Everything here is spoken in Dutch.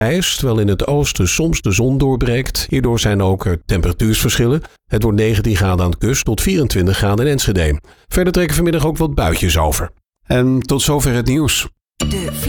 ijs, terwijl in het oosten soms de zon doorbreekt. Hierdoor zijn ook temperatuursverschillen. Het wordt 19 graden aan de kust tot 24 graden in Enschede. Verder trekken vanmiddag ook wat buitjes over. En tot zover het nieuws.